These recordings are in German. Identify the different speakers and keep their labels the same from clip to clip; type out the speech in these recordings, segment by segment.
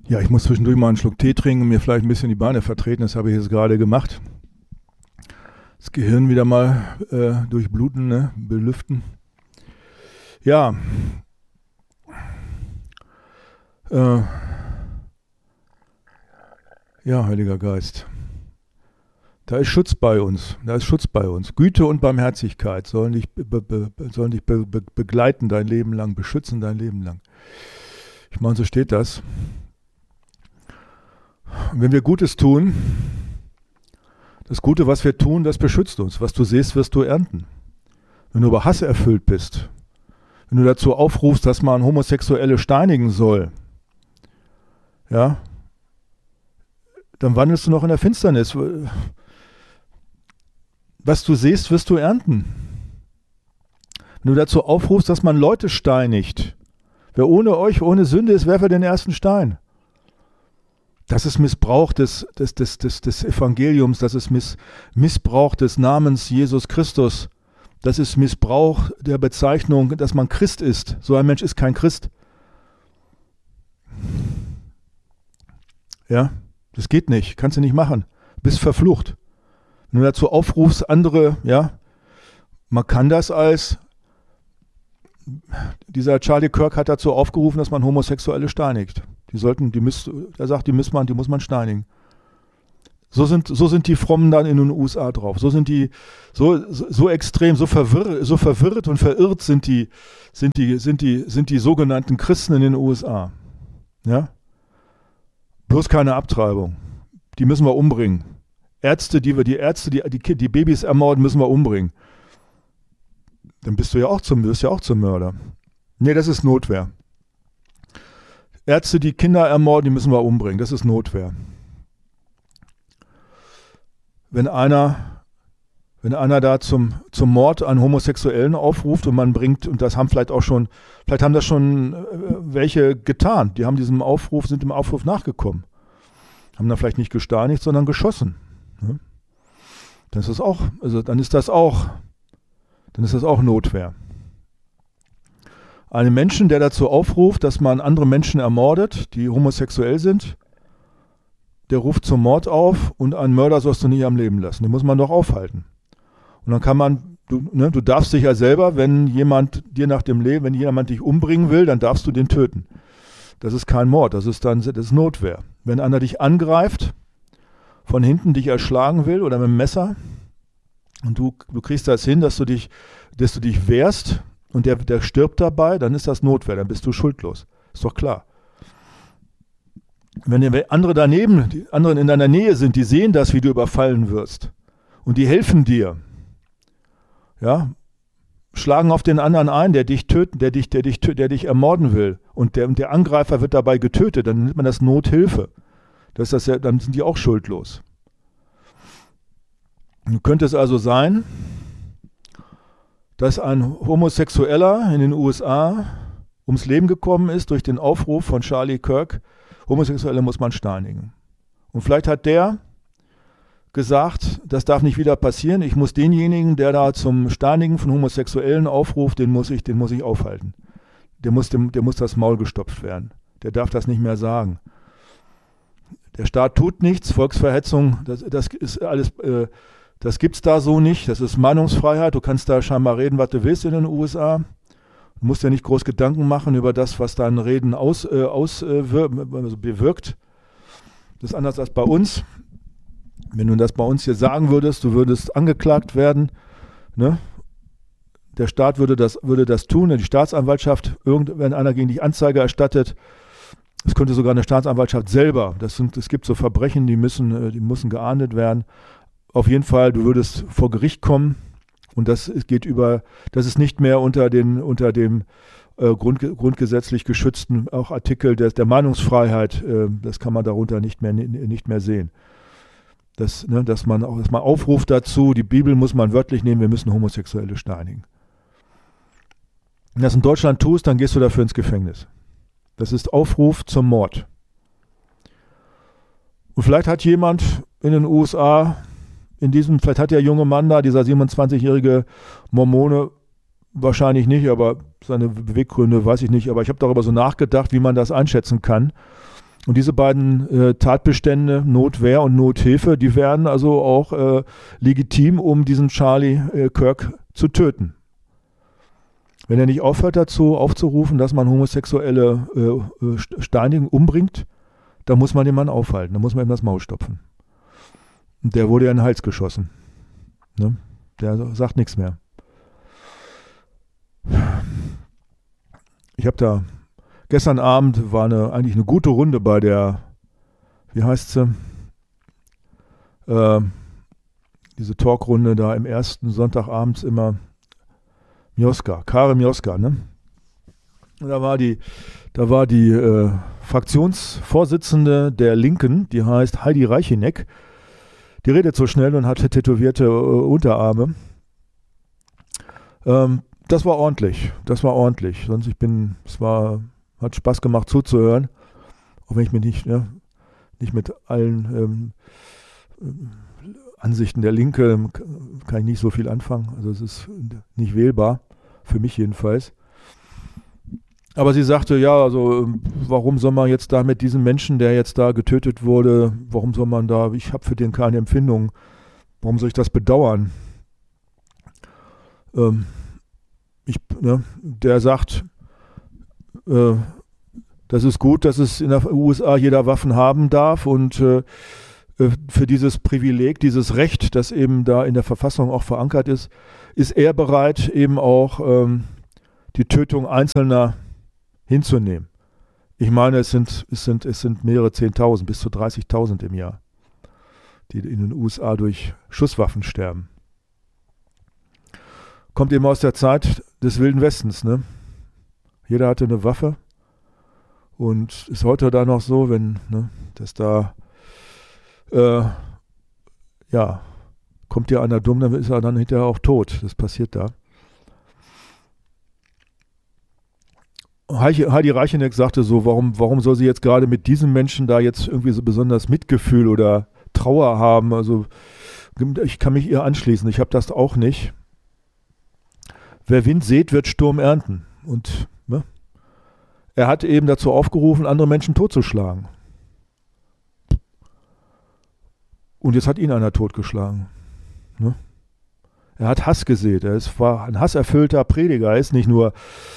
Speaker 1: Ja, ich muss zwischendurch mal einen Schluck Tee trinken und mir vielleicht ein bisschen die Beine vertreten. Das habe ich jetzt gerade gemacht. Das Gehirn wieder mal durchbluten, ne? Belüften. Ja. Ja, Heiliger Geist. Da ist Schutz bei uns. Da ist Schutz bei uns. Güte und Barmherzigkeit sollen dich begleiten dein Leben lang, beschützen dein Leben lang. Ich meine, so steht das. Und wenn wir Gutes tun, das Gute, was wir tun, das beschützt uns. Was du siehst, wirst du ernten. Wenn du über Hass erfüllt bist, wenn du dazu aufrufst, dass man Homosexuelle steinigen soll, ja, dann wandelst du noch in der Finsternis. Was du siehst, wirst du ernten. Wenn du dazu aufrufst, dass man Leute steinigt, wer ohne euch, ohne Sünde ist, werfe den ersten Stein. Das ist Missbrauch des Evangeliums, das ist Missbrauch des Namens Jesus Christus. Das ist Missbrauch der Bezeichnung, dass man Christ ist. So ein Mensch ist kein Christ. Ja, das geht nicht, kannst du nicht machen. Du bist verflucht. Wenn du dazu aufrufst, andere, ja, man kann das dieser Charlie Kirk hat dazu aufgerufen, dass man Homosexuelle steinigt. Er sagt, die muss man steinigen. So sind die Frommen dann in den USA drauf. So sind die, so extrem, so verwirrt und verirrt sind die sogenannten Christen in den USA. Ja? Bloß keine Abtreibung. Die müssen wir umbringen. Die Babys ermorden, müssen wir umbringen. Dann wirst du ja auch zum Mörder. Nee, das ist Notwehr. Ärzte, die Kinder ermorden, die müssen wir umbringen. Das ist Notwehr. Wenn einer da zum Mord an Homosexuellen aufruft und man bringt, und das haben vielleicht haben das schon welche getan, die haben sind dem Aufruf nachgekommen. Haben dann vielleicht nicht gesteinigt, sondern geschossen. Ne? Dann ist das auch Notwehr. Einen Menschen, der dazu aufruft, dass man andere Menschen ermordet, die homosexuell sind, der ruft zum Mord auf und einen Mörder sollst du nicht am Leben lassen. Den muss man doch aufhalten. Und dann kann man, du darfst dich ja selber, wenn jemand dich umbringen will, dann darfst du den töten. Das ist kein Mord, das ist Notwehr. Wenn einer dich angreift, von hinten dich erschlagen will oder mit dem Messer und du kriegst das hin, dass du dich wehrst und der stirbt dabei, dann ist das Notwehr, dann bist du schuldlos. Ist doch klar. Wenn andere die anderen in deiner Nähe sind, die sehen das, wie du überfallen wirst und die helfen dir, ja, schlagen auf den anderen ein, der dich ermorden will und der Angreifer wird dabei getötet, dann nennt man das Nothilfe. Dann sind die auch schuldlos. Nun könnte es also sein, dass ein Homosexueller in den USA ums Leben gekommen ist durch den Aufruf von Charlie Kirk, Homosexuelle muss man steinigen. Und vielleicht hat der gesagt, das darf nicht wieder passieren, ich muss denjenigen, der da zum Steinigen von Homosexuellen aufruft, den muss ich aufhalten. Dem muss das Maul gestopft werden. Der darf das nicht mehr sagen. Der Staat tut nichts, Volksverhetzung, das ist alles, das gibt's da so nicht, das ist Meinungsfreiheit, du kannst da scheinbar reden, was du willst in den USA. Du musst dir nicht groß Gedanken machen über das, was dein Reden bewirkt. Das ist anders als bei uns. Wenn du das bei uns hier sagen würdest, du würdest angeklagt werden, ne? Der Staat würde das tun, die Staatsanwaltschaft, wenn einer gegen dich Anzeige erstattet, es könnte sogar eine Staatsanwaltschaft selber, es gibt so Verbrechen, die müssen geahndet werden. Auf jeden Fall, du würdest vor Gericht kommen und das ist nicht mehr unter dem grundgesetzlich geschützten auch Artikel der Meinungsfreiheit, das kann man darunter nicht mehr sehen. Dass man aufruft dazu, die Bibel muss man wörtlich nehmen, wir müssen Homosexuelle steinigen. Wenn du das in Deutschland tust, dann gehst du dafür ins Gefängnis. Das ist Aufruf zum Mord. Und vielleicht hat jemand in den USA, vielleicht hat der junge Mann da, dieser 27-jährige Mormone, wahrscheinlich nicht, aber seine Beweggründe weiß ich nicht, aber ich habe darüber so nachgedacht, wie man das einschätzen kann. Und diese beiden Tatbestände, Notwehr und Nothilfe, die wären also auch legitim, um diesen Charlie Kirk zu töten. Wenn er nicht aufhört dazu aufzurufen, dass man Homosexuelle steinigen, umbringt, dann muss man den Mann aufhalten, dann muss man ihm das Maul stopfen. Und der wurde ja in den Hals geschossen. Ne? Der sagt nichts mehr. Ich habe da, gestern Abend war eigentlich eine gute Runde bei der, wie heißt sie, diese Talkrunde da im ersten Sonntagabends immer, Mioska, Karin Mioska, ne? Und da war die Fraktionsvorsitzende der Linken, die heißt Heidi Reicheneck. Die redet so schnell und hat tätowierte Unterarme. Das war ordentlich. Hat Spaß gemacht zuzuhören, auch wenn ich mir nicht mit allen Ansichten der Linke kann ich nicht so viel anfangen. Also es ist nicht wählbar, für mich jedenfalls. Aber sie sagte, ja, also warum soll man jetzt da mit diesem Menschen, der jetzt da getötet wurde, warum soll man da, ich habe für den keine Empfindung, warum soll ich das bedauern? Der sagt, das ist gut, dass es in der USA jeder Waffen haben darf und für dieses Privileg, dieses Recht, das eben da in der Verfassung auch verankert ist er bereit, eben auch die Tötung Einzelner hinzunehmen. Ich meine, es sind mehrere 10.000, bis zu 30.000 im Jahr, die in den USA durch Schusswaffen sterben. Kommt eben aus der Zeit des Wilden Westens, ne? Jeder hatte eine Waffe und ist heute da noch so, dass da kommt dir einer dumm, dann ist er dann hinterher auch tot. Das passiert da. Heidi Reicheneck sagte so, warum soll sie jetzt gerade mit diesem Menschen da jetzt irgendwie so besonders Mitgefühl oder Trauer haben? Also ich kann mich ihr anschließen, ich habe das auch nicht. Wer Wind sät, wird Sturm ernten. Und er hat eben dazu aufgerufen, andere Menschen totzuschlagen. Und jetzt hat ihn einer totgeschlagen. Ne? Er hat Hass gesät. War ein hasserfüllter Prediger. Er ist nicht nur,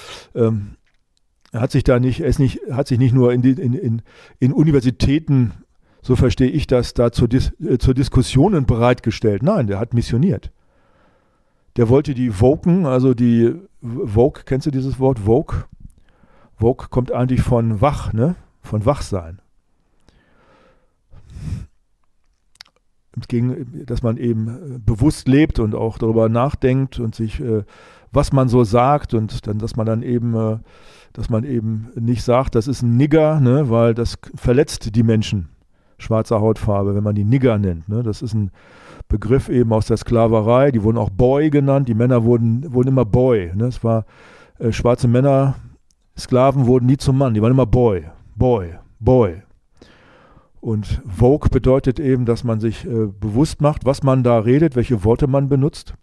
Speaker 1: hat sich nicht nur in Universitäten, so verstehe ich das, da zur Diskussionen bereitgestellt. Nein, der hat missioniert. Der wollte die Woken, also die Woke, kennst du dieses Wort Woke? Woke kommt eigentlich von wach, ne? Von Wachsein. Es ging, dass man eben bewusst lebt und auch darüber nachdenkt und sich, was man so sagt und dann, dass man eben nicht sagt, das ist ein Nigger, ne, weil das verletzt die Menschen schwarzer Hautfarbe, wenn man die Nigger nennt. Ne. Das ist ein Begriff eben aus der Sklaverei, die wurden auch Boy genannt, die Männer wurden immer Boy. Ne. Es war, schwarze Männer, Sklaven wurden nie zum Mann, die waren immer Boy, Boy, Boy. Und Vogue bedeutet eben, dass man sich bewusst macht, was man da redet, welche Worte man benutzt.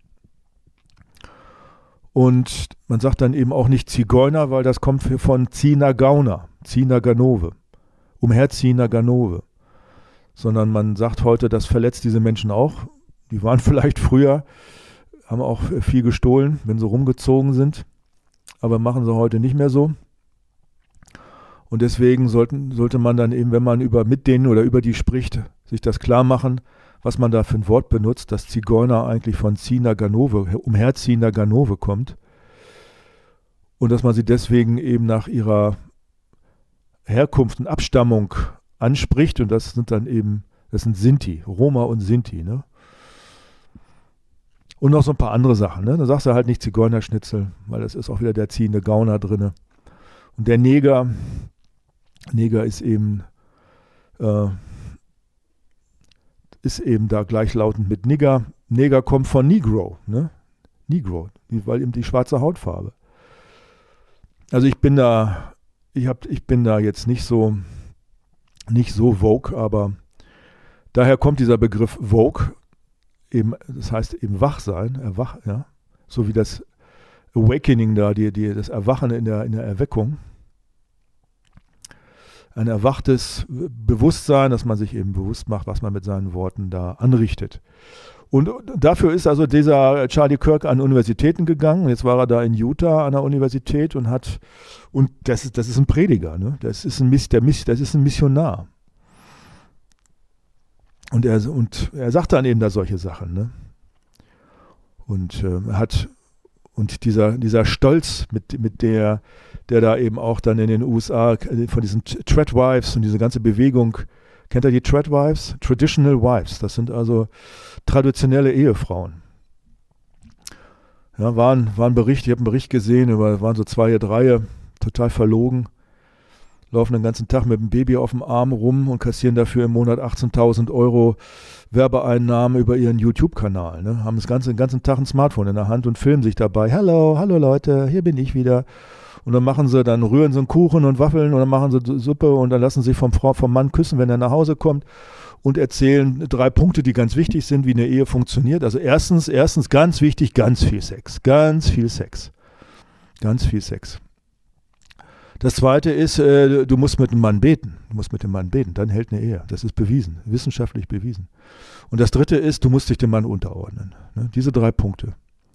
Speaker 1: Und man sagt dann eben auch nicht Zigeuner, weil das kommt von Zina Gauner, Zina Ganove, Umherziener Ganove. Sondern man sagt heute, das verletzt diese Menschen auch. Die waren vielleicht früher, haben auch viel gestohlen, wenn sie rumgezogen sind. Aber machen sie heute nicht mehr so. Und deswegen sollte man dann eben, wenn man mit denen oder über die spricht, sich das klar machen, was man da für ein Wort benutzt, dass Zigeuner eigentlich von Zina Ganove, Umherziener Ganove kommt. Und dass man sie deswegen eben nach ihrer Herkunft und Abstammung anspricht. Und das sind Sinti, Roma und Sinti. Ne? Und noch so ein paar andere Sachen. Ne? Da sagst du halt nicht Zigeunerschnitzel, weil das ist auch wieder der ziehende Gauner drin. Und der Neger ist eben da gleichlautend mit Nigger. Neger kommt von Negro, ne? Negro, weil eben die schwarze Hautfarbe. Also ich bin da jetzt nicht so Vogue, aber daher kommt dieser Begriff Vogue, eben, das heißt eben Wachsein, ja? So wie das Awakening da, das Erwachen in der Erweckung. ein erwachtes Bewusstsein, dass man sich eben bewusst macht, was man mit seinen Worten da anrichtet. Und dafür ist also dieser Charlie Kirk an Universitäten gegangen. Jetzt war er da in Utah an der Universität und das ist ein Prediger, ne? Das ist ein Missionar. Und er sagt dann eben da solche Sachen, ne? Und dieser Stolz, mit der da eben auch dann in den USA von diesen Tradwives und diese ganze Bewegung, kennt ihr die Tradwives? Traditional Wives, das sind also traditionelle Ehefrauen. Ja, war ein Bericht, ich habe einen Bericht gesehen, waren so 2, 3, total verlogen, laufen den ganzen Tag mit dem Baby auf dem Arm rum und kassieren dafür im Monat 18.000 € Werbeeinnahmen über ihren YouTube-Kanal. Ne? Haben den ganzen Tag ein Smartphone in der Hand und filmen sich dabei. Hallo Leute, hier bin ich wieder. Und dann rühren sie einen Kuchen und Waffeln und dann machen sie Suppe und dann lassen sie sich vom Mann küssen, wenn er nach Hause kommt und erzählen 3 Punkte, die ganz wichtig sind, wie eine Ehe funktioniert. Also erstens ganz wichtig, ganz viel Sex. Ganz viel Sex. Ganz viel Sex. Das Zweite ist, du musst mit dem Mann beten. Dann hält eine Ehe. Das ist bewiesen, wissenschaftlich bewiesen. Und das Dritte ist, du musst dich dem Mann unterordnen. Ne? Diese 3 Punkte.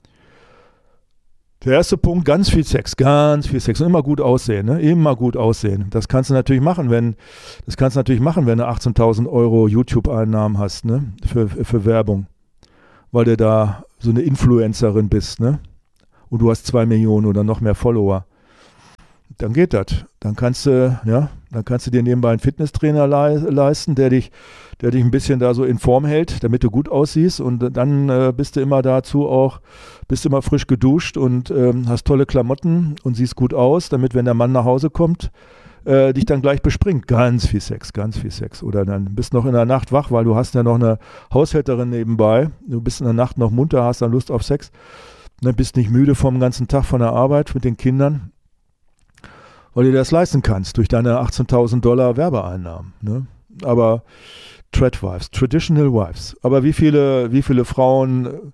Speaker 1: Der erste Punkt, ganz viel Sex und immer gut aussehen, ne? Immer gut aussehen. Das kannst du natürlich machen, wenn du 18.000 € YouTube-Einnahmen hast, ne? Für Werbung, weil du da so eine Influencerin bist, ne? Und du hast 2 Millionen oder noch mehr Follower. Dann geht das. Dann kannst du dir nebenbei einen Fitnesstrainer leisten, der dich ein bisschen da so in Form hält, damit du gut aussiehst und dann bist du immer frisch geduscht und hast tolle Klamotten und siehst gut aus, damit, wenn der Mann nach Hause kommt, dich dann gleich bespringt. Ganz viel Sex. Oder dann bist noch in der Nacht wach, weil du hast ja noch eine Haushälterin nebenbei. Du bist in der Nacht noch munter, hast dann Lust auf Sex. Dann bist nicht müde vom ganzen Tag von der Arbeit mit den Kindern, weil du dir das leisten kannst durch deine 18.000 $, Werbeeinnahmen. Ne? Aber Tradwives, Traditional Wives. Aber wie viele Frauen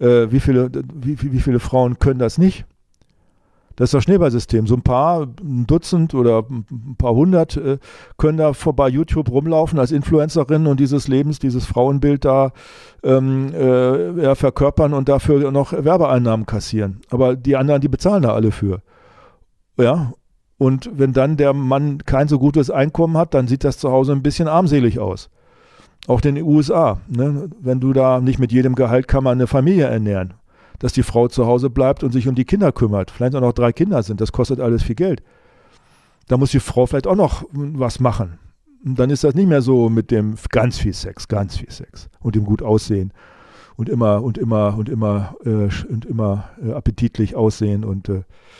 Speaker 1: können das nicht? Das ist das Schneeballsystem. So ein Dutzend oder ein paar hundert können da bei YouTube rumlaufen als Influencerinnen und dieses Frauenbild da verkörpern und dafür noch Werbeeinnahmen kassieren. Aber die anderen, die bezahlen da alle für. Ja. Und wenn dann der Mann kein so gutes Einkommen hat, dann sieht das zu Hause ein bisschen armselig aus. Auch in den USA. Ne? Wenn du da nicht mit jedem Gehalt kann man eine Familie ernähren. Dass die Frau zu Hause bleibt und sich um die Kinder kümmert. Vielleicht auch noch 3 Kinder sind. Das kostet alles viel Geld. Da muss die Frau vielleicht auch noch was machen. Und dann ist das nicht mehr so mit dem ganz viel Sex und dem gut aussehen und immer appetitlich aussehen und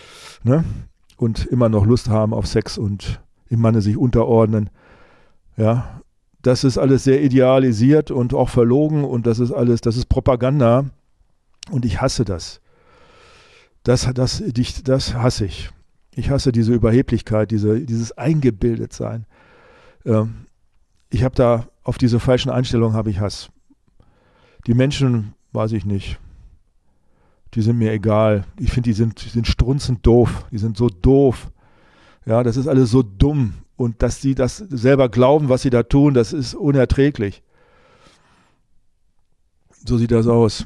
Speaker 1: immer noch Lust haben auf Sex und im Manne sich unterordnen. Ja, das ist alles sehr idealisiert und auch verlogen und das ist Propaganda und ich hasse das. Das hasse ich. Ich hasse diese Überheblichkeit, dieses Eingebildetsein. Ich habe da, auf diese falschen Einstellungen habe ich Hass. Die Menschen, weiß ich nicht, die sind mir egal. Ich finde, die sind strunzend doof. Die sind so doof. Ja, das ist alles so dumm. Und dass sie das selber glauben, was sie da tun, das ist unerträglich. So sieht das aus.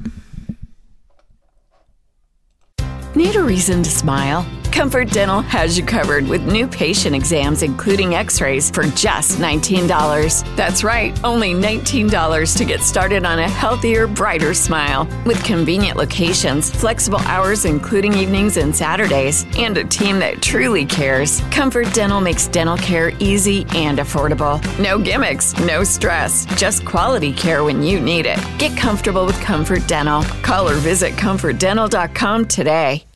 Speaker 2: Need a reason to smile? Comfort Dental has you covered with new patient exams, including x-rays, for just $19. That's right, only $19 to get started on a healthier, brighter smile. With convenient locations, flexible hours including evenings and Saturdays, and a team that truly cares, Comfort Dental makes dental care easy and affordable. No gimmicks, no stress, just quality care when you need it. Get comfortable with Comfort Dental. Call or visit ComfortDental.com today.